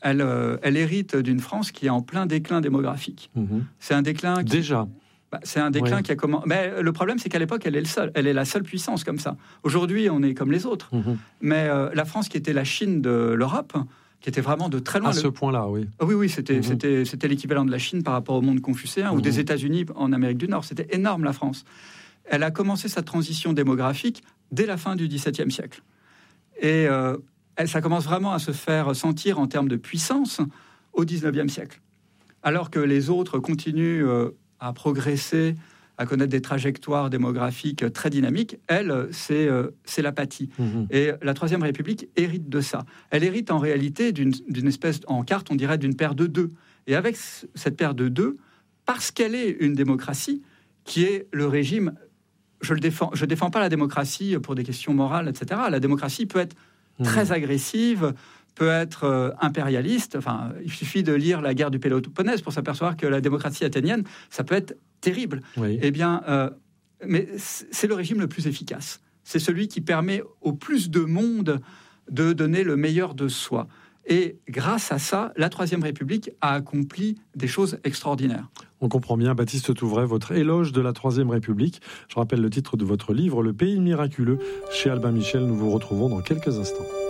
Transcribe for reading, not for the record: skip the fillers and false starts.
elle hérite d'une France qui est en plein déclin démographique. C'est un déclin déjà. C'est un déclin qui a commencé. Mais le problème, c'est qu'à l'époque, elle est la seule puissance comme ça. Aujourd'hui, on est comme les autres. Mais la France, qui était la Chine de l'Europe, qui était vraiment de très loin. À ce point-là, oui. Oui, c'était l'équivalent de la Chine par rapport au monde confucéen ou des États-Unis en Amérique du Nord. C'était énorme, la France. Elle a commencé sa transition démographique dès la fin du XVIIe siècle. Et ça commence vraiment à se faire sentir en termes de puissance au XIXe siècle. Alors que les autres continuent à progresser, à connaître des trajectoires démographiques très dynamiques, elle, c'est l'apathie. Et la Troisième République hérite de ça. Elle hérite en réalité d'une espèce, en carte, on dirait, d'une paire de deux. Et avec cette paire de deux, parce qu'elle est une démocratie, qui est le régime... Je défends pas la démocratie pour des questions morales, etc. La démocratie peut être très agressive, peut être impérialiste. Enfin, il suffit de lire la guerre du Péloponnèse pour s'apercevoir que la démocratie athénienne, ça peut être terrible. Oui. Eh bien, mais c'est le régime le plus efficace. C'est celui qui permet au plus de monde de donner le meilleur de soi. Et grâce à ça, la Troisième République a accompli des choses extraordinaires. On comprend bien, Baptiste Touvray, votre éloge de la Troisième République. Je rappelle le titre de votre livre, Le pays miraculeux, chez Albin Michel. Nous vous retrouvons dans quelques instants.